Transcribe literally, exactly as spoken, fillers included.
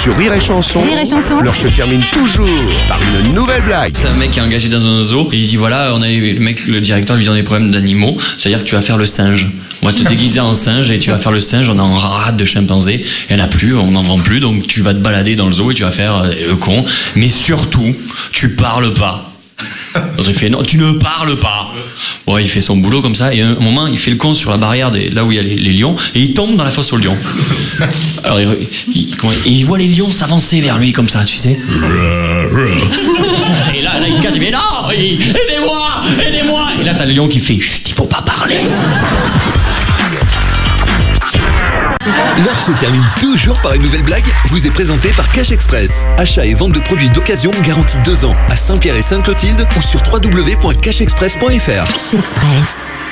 Sur Rire et Chanson, Rire et Chanson. l'heure se termine toujours par une nouvelle blague. C'est un mec qui est engagé dans un zoo et il dit voilà, on a le mec, le directeur lui donne des problèmes d'animaux, c'est-à-dire que tu vas faire le singe. On va te déguiser en singe et tu vas faire le singe, on a un rate de chimpanzé, il n'y en a plus, on n'en vend plus, donc tu vas te balader dans le zoo et tu vas faire le con. Mais surtout, tu parles pas. Donc il fait non, tu ne parles pas. Bon, il fait son boulot comme ça et à un moment il fait le con sur la barrière des, là où il y a les, les lions et il tombe dans la fosse aux lions. Alors il, il, comment, et il voit les lions s'avancer vers lui comme ça, tu sais. Et là, là il casse, il fait non, il, aidez-moi, aidez-moi. Et là t'as le lion qui fait chut, il faut pas parler. L'heure se termine toujours par une nouvelle blague, vous est présentée par Cash Express. Achat et vente de produits d'occasion garantis deux ans à Saint-Pierre et Sainte-Clotilde ou sur w w w point cash express point f r. Cash Express.